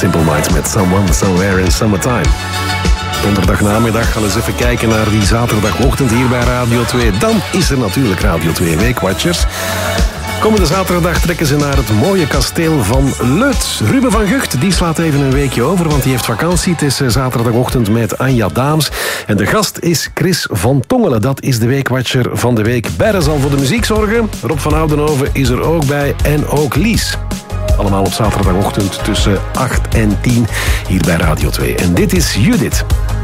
Simple Minds met Someone Somewhere in Summertime. Donderdag namiddag gaan we eens even kijken naar die zaterdagochtend hier bij Radio 2. Dan is er natuurlijk Radio 2 Weekwatchers. Komende zaterdag trekken ze naar het mooie kasteel van Leuts. Ruben van Gucht die slaat even een weekje over, want die heeft vakantie. Het is zaterdagochtend met Anja Daams. En de gast is Chris van Tongelen. Dat is de Weekwatcher van de week. Berre zal voor de muziek zorgen. Rob van Oudenhoven is er ook bij. En ook Lies. Allemaal op zaterdagochtend tussen 8 en 10 hier bij Radio 2. En dit is Judith.